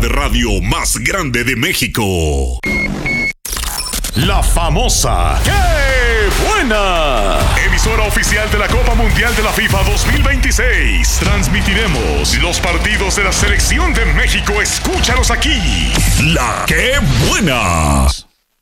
de radio más grande de México. La famosa ¡Qué buena! Emisora oficial de la Copa Mundial de la FIFA 2026. Transmitiremos los partidos de la selección de México. Escúchalos aquí. La ¡Qué buena!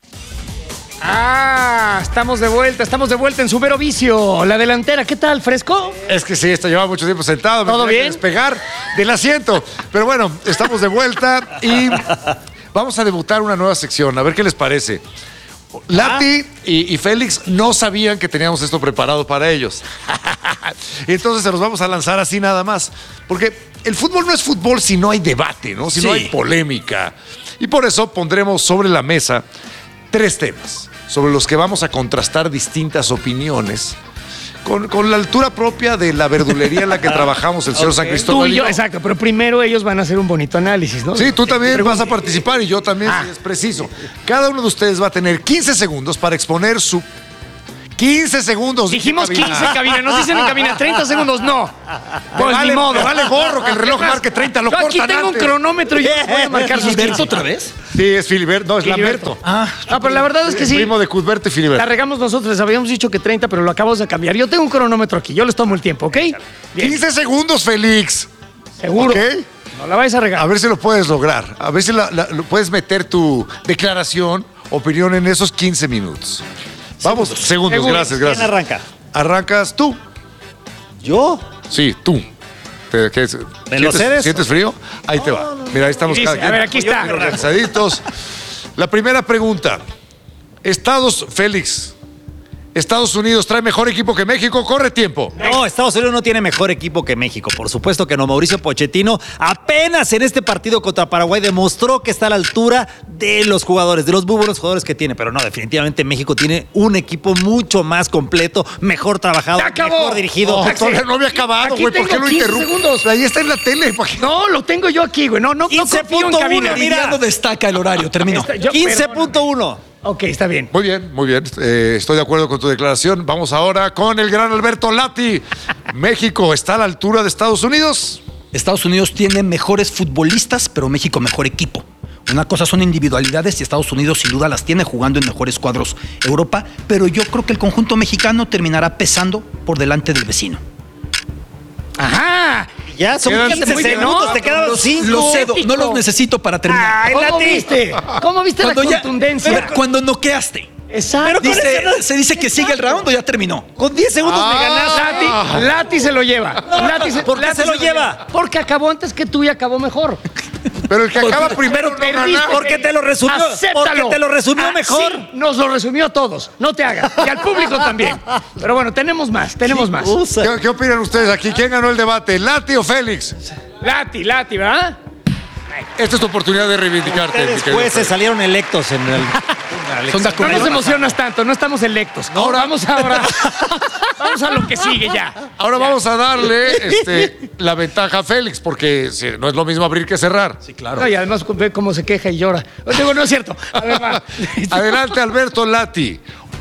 Estamos de vuelta en su mero vicio. La delantera, ¿qué tal, Fresco? Es que sí, esto lleva mucho tiempo sentado. ¿Todo bien? Que despegar del asiento. Pero bueno, estamos de vuelta y vamos a debutar una nueva sección. A ver qué les parece. Lati y Félix no sabían que teníamos esto preparado para ellos. Y entonces se los vamos a lanzar así nada más. Porque el fútbol no es fútbol si no hay debate, ¿no? Si no hay polémica. Y por eso pondremos sobre la mesa 3 temas sobre los que vamos a contrastar distintas opiniones con la altura propia de la verdulería en la que trabajamos el señor San Cristóbal. Tú y yo, exacto, pero primero ellos van a hacer un bonito análisis, ¿no? Sí, tú también vas a participar y yo también, si es preciso. Cada uno de ustedes va a tener 15 segundos para exponer su... 15 segundos. Dijimos 15 cabina, nos dicen en cabina 30 segundos, no. Pues vale, ni modo. vale gorro que el reloj marque 30, lo yo aquí cortan tengo antes. un cronómetro y yo voy a marcar sus 15. ¿Otra vez? Sí, es Filiberto, no, es Lamberto. Pero la verdad es que sí. Primo de Cuthberto y La Filiberto. regamos nosotros, les habíamos dicho que 30, pero lo acabamos de cambiar. Yo tengo un cronómetro aquí, yo les tomo el tiempo, ¿ok? Bien. 15 segundos, Félix. Seguro. ¿Ok? No la vais a regar. A ver si lo puedes lograr. A ver si lo puedes meter tu declaración, opinión en esos 15 minutos. Vamos, segundos, gracias. ¿Quién arranca? Arrancas tú. ¿Yo? Sí, tú. ¿Me lo cedes? ¿Sientes frío? Ahí te va. Mira, ahí estamos Dice, a ver, aquí está. Organizaditos. La primera pregunta. Félix. ¿Estados Unidos trae mejor equipo que México? Corre tiempo. No, Estados Unidos no tiene mejor equipo que México. Por supuesto que no. Mauricio Pochettino apenas en este partido contra Paraguay demostró que está a la altura de los jugadores, de los muy buenos jugadores que tiene. Pero no, definitivamente México tiene un equipo mucho más completo, mejor trabajado, mejor dirigido. No, todavía no había acabado, Aquí güey. ¿Por qué tengo lo 15 interrumpes? segundos. Ahí está en la tele. ¿Por qué? No, lo tengo yo aquí, güey. No confío en cabina. mira. No destaca el horario, terminó. 15.1. Ok, está bien. Muy bien, muy bien. Estoy de acuerdo con tu declaración. Vamos ahora con el gran Alberto Lati. ¿México está a la altura de Estados Unidos? Estados Unidos tiene mejores futbolistas, pero México mejor equipo. Una cosa son individualidades y Estados Unidos sin duda las tiene jugando en mejores cuadros Europa, pero yo creo que el conjunto mexicano terminará pesando por delante del vecino. Ajá. Ya son Quedan 15 muy segundos, bien, te quedan 5. Lo cedo, épico. no los necesito para terminar. Ay, ¿Cómo Lati. viste? ¿Cómo viste la contundencia? Cuando noqueaste. Exacto. Se dice que sigue el round o ya terminó. Con 10 segundos me ganaste. Lati se lo lleva. ¿Por qué se lo lleva? Porque acabó antes que tú y acabó mejor. Pero el que acaba primero no perdiste. gana. Porque te lo resumió. Acéptalo. Porque te lo resumió mejor. Sí, nos lo resumió a todos. No te hagas. Y al público también. Pero bueno, tenemos más. ¿Qué opinan ustedes aquí? ¿Quién ganó el debate? ¿Lati o Félix? Lati, ¿verdad? Esta es tu oportunidad de reivindicarte. mi Ustedes querido jueces Félix. salieron electos en el... Son de No acuerdo. nos emocionas tanto, no estamos electos. Vamos a lo que sigue ya. Ahora vamos a darle la ventaja a Félix, porque no es lo mismo abrir que cerrar. Sí, claro. No, y además ve cómo se queja y llora. Digo, no es cierto. A ver, va. Adelante, Alberto Lati.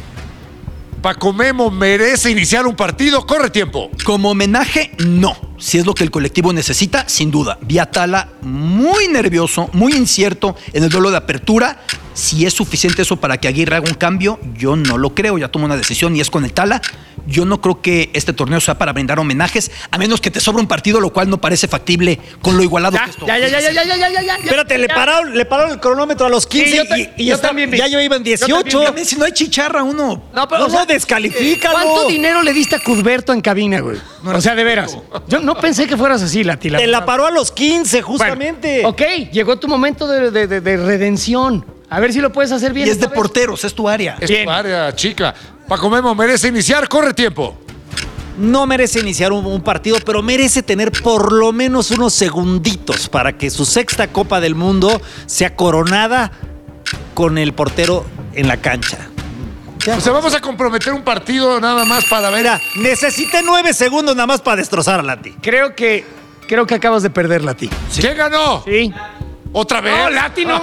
Paco Memo merece iniciar un partido. Corre tiempo. Como homenaje, no. Si es lo que el colectivo necesita, sin duda. Vi a Tala muy nervioso, muy incierto en el duelo de apertura. Si es suficiente eso para que Aguirre haga un cambio, yo no lo creo. Ya tomó una decisión y es con el Tala. Yo no creo que este torneo sea para brindar homenajes, a menos que te sobra un partido, lo cual no parece factible con lo igualado que esto. Ya. Espérate, le pararon el cronómetro a los 15 Sí, y yo también vi. ya yo iba en 18. También, si no hay chicharra, uno... No, pero, No, o sea, descalifícalo. ¿cuánto dinero le diste a Cuthberto en cabina, güey? O sea, de veras. Yo no pensé que fueras así, Lati. Te la paró a los 15, justamente. Bueno, ok, llegó tu momento de redención. A ver si lo puedes hacer bien. Y es de esta vez. porteros, es tu área. Es Bien. tu área, chica. Paco Memo merece iniciar. Corre tiempo. No merece iniciar un partido, pero merece tener por lo menos unos segunditos para que su 6ª Copa del Mundo sea coronada con el portero en la cancha. O sea, vamos a comprometer un partido nada más para ver. Mira, necesité 9 segundos nada más para destrozar a Lati. Creo que acabas de perder, Lati. ¿Quién ganó? Sí. ¿Otra vez? No, Lati no.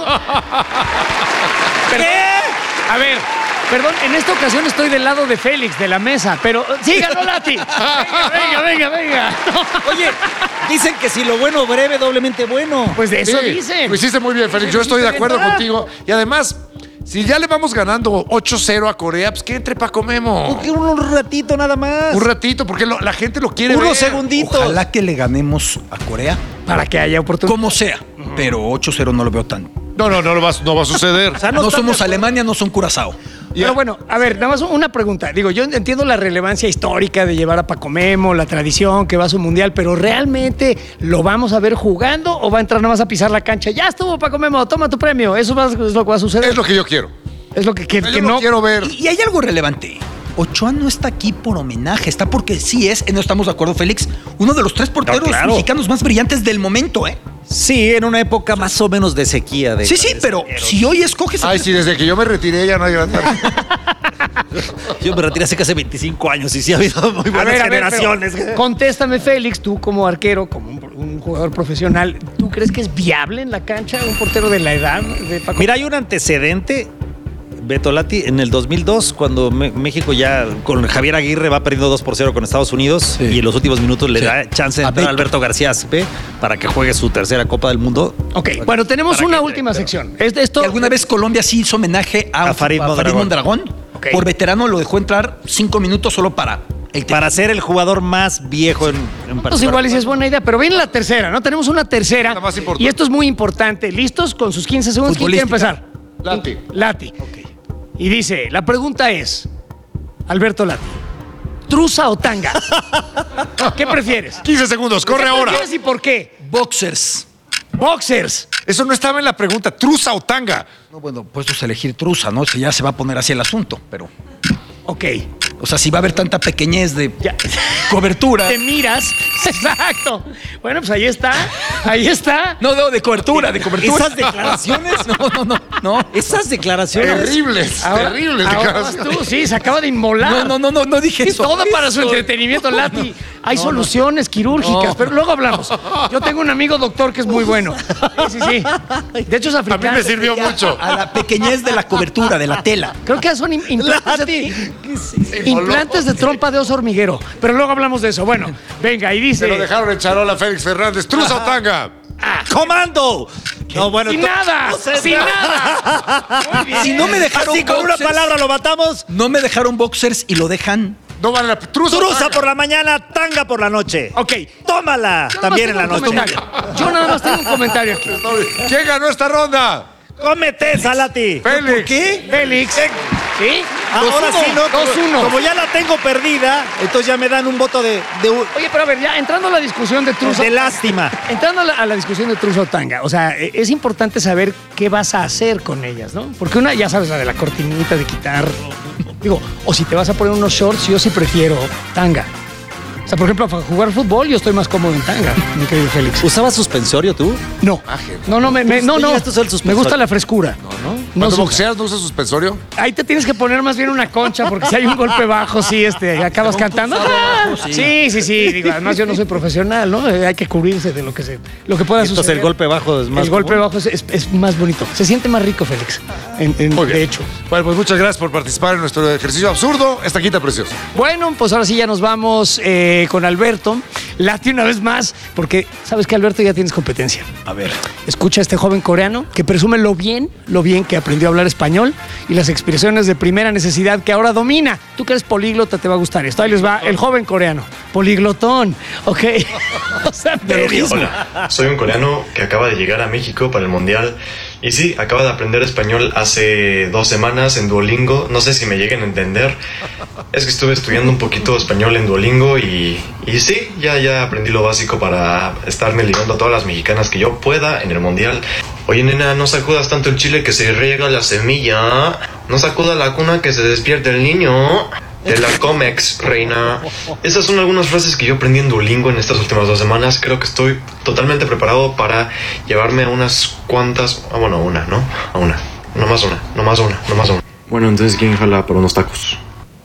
¿Qué? A ver, perdón, en esta ocasión estoy del lado de Félix, de la mesa, pero sí ganó Lati. Venga. Oye, Dicen que si lo bueno breve, doblemente bueno. Pues de eso Sí, dicen. Lo hiciste muy bien, Félix. Yo estoy de acuerdo contigo. Y además, si ya le vamos ganando 8-0 a Corea, pues que entre Paco Memo. Un ratito nada más. Un ratito, porque la gente lo quiere ver. Unos segunditos. Ojalá que le ganemos a Corea, Para que haya oportunidad. como sea. Pero 8-0 no lo veo tan. No va a suceder. O sea, No están somos de- Alemania, no son Curazao. Pero bueno, a ver, nada más una pregunta. Digo, yo entiendo la relevancia histórica de llevar a Paco Memo, la tradición que va a su mundial, pero ¿realmente lo vamos a ver jugando o va a entrar nada más a pisar la cancha? Ya estuvo Paco Memo, toma tu premio. Eso es lo que va a suceder. Es lo que yo quiero. Es lo que Yo no quiero ver. Y hay algo relevante. Ochoa no está aquí por homenaje, está porque sí es, no estamos de acuerdo, Félix, uno de los 3 porteros No, claro. mexicanos más brillantes del momento, ¿eh? Sí, en una época más o menos de sequía. Sí, pero si hoy escoges a Ay, sí, desde que yo me retiré ya no hay grandes. Yo me retiré hace casi 25 años y sí ha habido muy buenas A ver, generaciones. pero contéstame, Félix, tú como arquero, como un jugador profesional, ¿tú crees que es viable en la cancha un portero de la edad de Paco? Mira, hay un antecedente, Beto Lati, en el 2002, cuando México ya con Javier Aguirre va perdiendo 2-0 con Estados Unidos Sí. y en los últimos minutos le Sí. da chance de A entrar a Beto. Alberto García Aspe para que juegue su tercera Copa del Mundo. Ok, bueno, tenemos ¿Para una qué? última Pero- sección. Esto, que alguna vez Colombia sí hizo homenaje a Farid Mondragón. Mondragón. Ok. Por veterano lo dejó entrar 5 minutos solo para el Para ser el jugador más viejo en Pues participar. igual y si es buena idea, pero viene la tercera, ¿no? Tenemos una tercera. La más importante. Y esto es muy importante. ¿Listos con sus 15 segundos? ¿Quién quiere Futbolística. empezar? Lati. Lati. Y dice, la pregunta es, Alberto Lati, ¿trusa o tanga? ¿Qué prefieres? 15 segundos, corre ¿Qué ahora. prefieres y por qué? Boxers. Boxers. Eso no estaba en la pregunta. ¿Trusa o tanga? No, bueno, puestos a elegir truza, ¿no? Si ya se va a poner así el asunto, pero. Ok. O sea, si va a haber tanta pequeñez de Ya. cobertura. Te miras. Exacto. Bueno, pues ahí está. Ahí está. No, de cobertura, de cobertura. Esas declaraciones. No. Esas declaraciones. Terribles, terribles ahora vas declaraciones. tú, sí, se acaba de inmolar. No dije Es eso. todo para su entretenimiento, Lati. Hay soluciones quirúrgicas, No. pero luego hablamos. Yo tengo un amigo doctor que es muy bueno. Sí, sí, sí. De hecho es A mí africano. me sirvió mucho. A la pequeñez de la cobertura, de la tela. Creo que son implantes de trompa de oso hormiguero. Pero luego hablamos de eso. Bueno, venga, y Se lo dice. dejaron en charola a Félix Fernández. ¿Trusa o tanga? ¡Comando! No, bueno, ¡Sin nada! ¡Sin nada! Muy bien. Si no me dejaron Así con una boxers, palabra lo matamos. no me dejaron boxers y lo dejan. No vale la ¿Trusa o Truza tanga? por la mañana, tanga por la noche. Ok. Tómala Yo también en nada la más tengo noche. un comentario. Yo nada más tengo un comentario aquí. ¿Quién ganó esta ronda? Cómete esa, Lati. Félix. ¿Por qué? Félix. ¿Sí? Ahora 2-1, sí, no. 2-1. Como ya la tengo perdida, entonces ya me dan un voto de Oye, pero a ver, ya entrando a la discusión de truza. lástima. Entrando a la discusión de truza o tanga, o sea, es importante saber qué vas a hacer con ellas, ¿no? Porque una, ya sabes, la de la cortinita, de quitar. Digo, o si te vas a poner unos shorts, yo sí prefiero tanga. O sea, por ejemplo, para jugar fútbol yo estoy más cómodo en tanga, mi querido Félix. ¿Usabas suspensorio tú? No, no, no, no, llegaste a usar el suspensorio. me gusta la frescura. Cuando se usa. boxeas no usas suspensorio. Ahí te tienes que poner más bien una concha, porque si hay un golpe bajo, sí, acabas cantando. Sí, sí, sí. Digo, además yo no soy profesional, ¿no? Hay que cubrirse de lo que pueda Entonces suceder. el golpe bajo es más El golpe común. bajo es más bonito. Se siente más rico, Félix. Muy bien. De hecho. Bueno, pues muchas gracias por participar en nuestro ejercicio absurdo. Esta quita preciosa. Bueno, pues ahora sí ya nos vamos con Alberto. Lati una vez más, porque sabes que Alberto ya tienes competencia. A ver. Escucha a este joven coreano que presume lo bien que aprendió a hablar español y las expresiones de primera necesidad que ahora domina. Tú que eres políglota te va a gustar esto. Ahí les va el joven coreano. Poliglotón, ¿ok? O sea, neologismo. Hola, soy un coreano que acaba de llegar a México para el Mundial y sí, acaba de aprender español hace 2 semanas en Duolingo. No sé si me lleguen a entender. Es que estuve estudiando un poquito español en Duolingo y sí, ya aprendí lo básico para estarme ligando a todas las mexicanas que yo pueda en el Mundial. Oye, nena, no sacudas tanto el chile que se riega la semilla. No sacuda la cuna que se despierte el niño. De la Comex, reina. Esas son algunas frases que yo aprendí en Duolingo en estas últimas 2 semanas. Creo que estoy totalmente preparado para llevarme a unas cuantas... bueno, una, ¿no? A una. No más una. Bueno, entonces, ¿quién jala por unos tacos?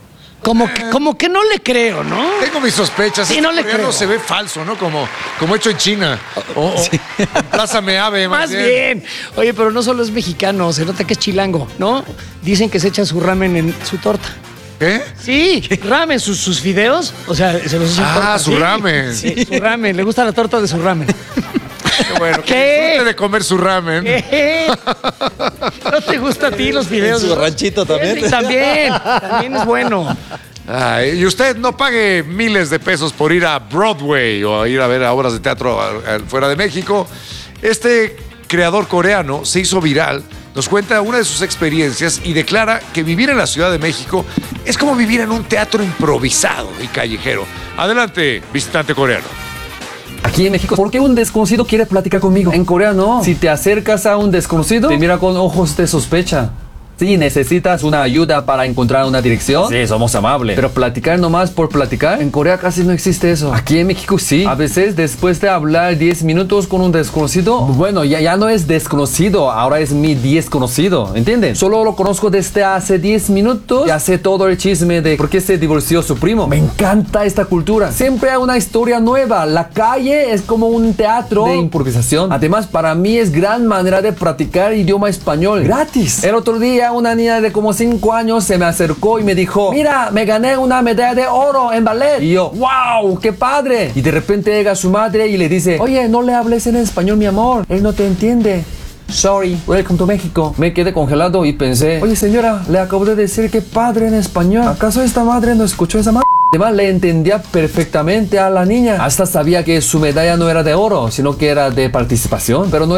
Como que no le creo, ¿no? Tengo mis sospechas. Sí, Este no le coreano creo. se ve falso, ¿no? Como hecho en China. O en Plaza Meave, Más bien. Oye, pero no solo es mexicano, se nota que es chilango, ¿no? Dicen que se echa su ramen en su torta. ¿Qué? Sí, ramen, sus videos. O sea, se los hizo en torta, Su sí. ramen. Sí, su ramen. Le gusta la torta de su ramen. Qué bueno. Que ¿Qué? disfrute de comer su ramen. ¿Qué? ¿No te gusta a ti los videos? Su ranchito también. Sí, también es bueno. Ay, y usted no pague miles de pesos por ir a Broadway o a ir a ver a obras de teatro fuera de México. Este creador coreano se hizo viral, nos cuenta una de sus experiencias y declara que vivir en la Ciudad de México es como vivir en un teatro improvisado y callejero. Adelante, visitante coreano. Aquí en México, ¿por qué un desconocido quiere platicar conmigo? En Corea no. Si te acercas a un desconocido, te mira con ojos de sospecha. Si necesitas una ayuda para encontrar una dirección, sí, somos amables. Pero platicar nomás por platicar, en Corea casi no existe eso. Aquí en México sí. A veces después de hablar 10 minutos con un desconocido, bueno, ya no es desconocido, ahora es mi desconocido, ¿entienden? Solo lo conozco desde hace 10 minutos, ya sé todo el chisme de por qué se divorció su primo. Me encanta esta cultura. Siempre hay una historia nueva. La calle es como un teatro de improvisación. Además, para mí es gran manera de practicar idioma español gratis. El otro día una niña de como 5 años se me acercó y me dijo: mira, me gané una medalla de oro en ballet. Y yo, wow, qué padre. Y de repente llega su madre y le dice: oye, no le hables en español, mi amor, él no te entiende. Sorry, welcome to México. Me quedé congelado y pensé: oye, señora, le acabo de decir que padre en español. ¿Acaso esta madre no escuchó esa madre? Además, le entendía perfectamente a la niña. Hasta sabía que su medalla no era de oro, sino que era de participación. Pero no